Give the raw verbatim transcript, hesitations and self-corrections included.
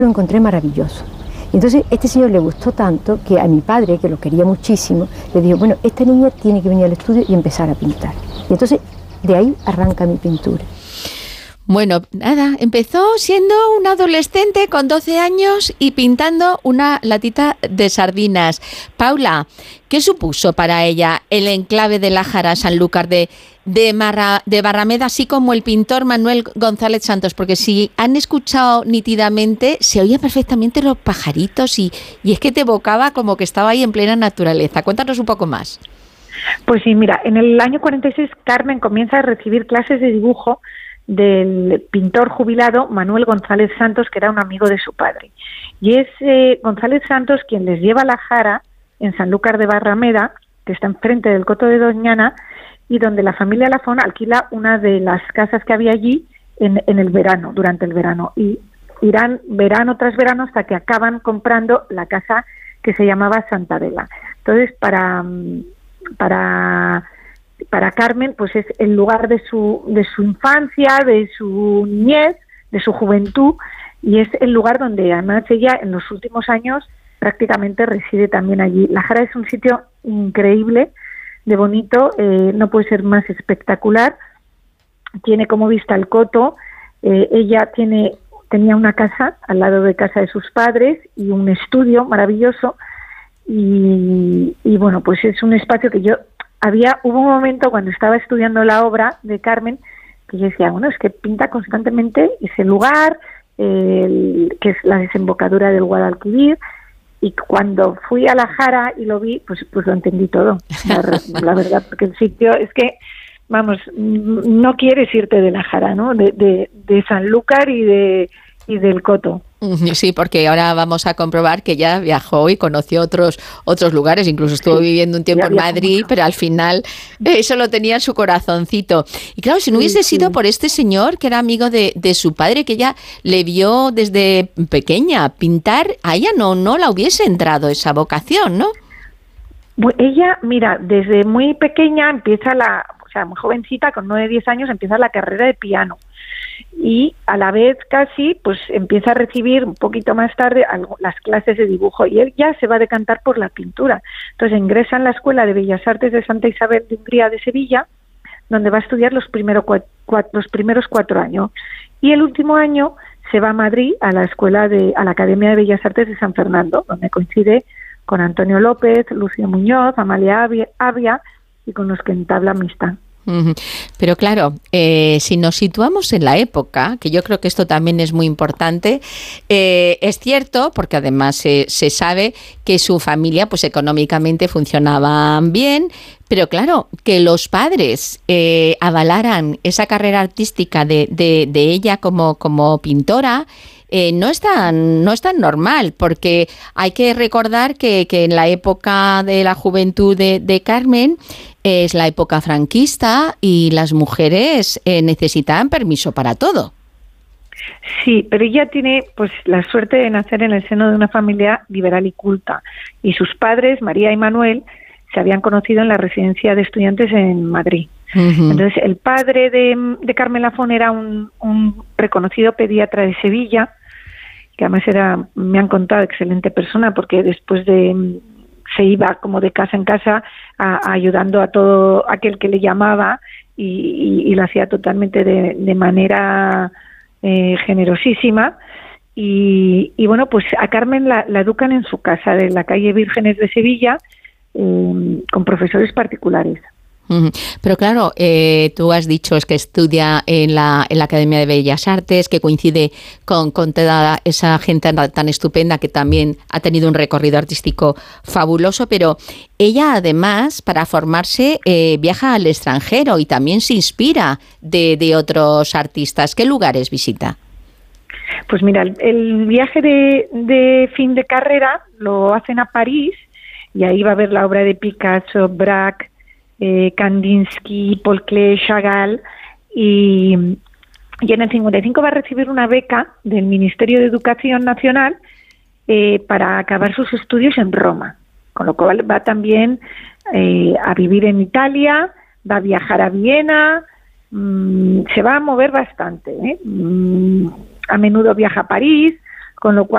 Lo encontré maravilloso. Y entonces este señor le gustó tanto que a mi padre, que lo quería muchísimo, le dijo, bueno, esta niña tiene que venir al estudio y empezar a pintar. Y entonces de ahí arranca mi pintura. Bueno, nada, empezó siendo una adolescente con doce años y pintando una latita de sardinas. Paula, ¿qué supuso para ella el enclave de la Jara Sanlúcar de, de, Marra, de Barrameda, así como el pintor Manuel González Santos? Porque si han escuchado nítidamente, se oía perfectamente los pajaritos y, y es que te evocaba como que estaba ahí en plena naturaleza. Cuéntanos un poco más. Pues sí, mira, en el año cuarenta y seis Carmen comienza a recibir clases de dibujo del pintor jubilado Manuel González Santos, que era un amigo de su padre. Y es eh, González Santos quien les lleva a la Jara en Sanlúcar de Barrameda, que está enfrente del Coto de Doñana, y donde la familia Lafón alquila una de las casas que había allí en, en el verano, durante el verano. Y irán verano tras verano hasta que acaban comprando la casa que se llamaba Santa Adela. Entonces, para... para Para Carmen, pues es el lugar de su de su infancia, de su niñez, de su juventud, y es el lugar donde además ella en los últimos años prácticamente reside también allí. La Jara es un sitio increíble, de bonito, eh, no puede ser más espectacular. Tiene como vista el Coto. Eh, ella tiene tenía una casa al lado de casa de sus padres y un estudio maravilloso, y, y bueno, pues es un espacio que yo Había, hubo un momento cuando estaba estudiando la obra de Carmen que yo decía, bueno, es que pinta constantemente ese lugar, eh, el, que es la desembocadura del Guadalquivir, y cuando fui a la Jara y lo vi, pues pues lo entendí todo, la, la verdad, porque el sitio es que, vamos, no quieres irte de la Jara, ¿no? De, de, de Sanlúcar y de y del Coto. Sí, porque ahora vamos a comprobar que ella viajó y conoció otros otros lugares, incluso estuvo sí, viviendo un tiempo en Madrid, mucho. Pero al final eso lo tenía en su corazoncito. Y claro, si no hubiese sí, sido sí. por este señor que era amigo de, de su padre, que ella le vio desde pequeña pintar, a ella no, no la hubiese entrado esa vocación, ¿no? Pues ella, mira, desde muy pequeña empieza la, o sea, muy jovencita, con nueve, diez años, empieza la carrera de piano. Y a la vez casi pues empieza a recibir un poquito más tarde algo, las clases de dibujo, y él ya se va a decantar por la pintura. Entonces ingresa en la Escuela de Bellas Artes de Santa Isabel de Hungría de Sevilla, donde va a estudiar los, primero, cua, los primeros cuatro años, y el último año se va a Madrid a la escuela de a la Academia de Bellas Artes de San Fernando, donde coincide con Antonio López, Lucio Muñoz, Amalia Avia, y con los que entabla amistad. Pero claro, eh, si nos situamos en la época, que yo creo que esto también es muy importante, eh, es cierto, porque además eh, se sabe que su familia pues económicamente funcionaban bien, pero claro, que los padres eh, avalaran esa carrera artística de, de, de ella como, como pintora, Eh, no es tan, no es tan normal, porque hay que recordar que, que en la época de la juventud de, de Carmen es la época franquista y las mujeres eh, necesitaban permiso para todo. Sí, pero ella tiene pues la suerte de nacer en el seno de una familia liberal y culta, y sus padres, María y Manuel, se habían conocido en la residencia de estudiantes en Madrid. Uh-huh. Entonces el padre de, de Carmen Lafón era un, un reconocido pediatra de Sevilla, que además era, me han contado, excelente persona, porque después de se iba como de casa en casa a, a ayudando a todo aquel que le llamaba, y, y, y lo hacía totalmente de, de manera eh, generosísima. Y, y bueno, pues a Carmen la, la educan en su casa de la calle Vírgenes de Sevilla, eh, con profesores particulares. Pero claro, eh, tú has dicho es que estudia en la, en la Academia de Bellas Artes, que coincide con, con toda esa gente tan estupenda que también ha tenido un recorrido artístico fabuloso, pero ella además, para formarse, eh, viaja al extranjero y también se inspira de, de otros artistas. ¿Qué lugares visita? Pues mira, el, el viaje de, de fin de carrera lo hacen a París, y ahí va a ver la obra de Picasso, Braque, Eh, Kandinsky, Paul Klee, Chagall, y, y en el cincuenta y cinco va a recibir una beca del Ministerio de Educación Nacional eh, para acabar sus estudios en Roma, con lo cual va también eh, a vivir en Italia, va a viajar a Viena, mmm, se va a mover bastante, ¿eh? mmm, a menudo viaja a París, con lo cual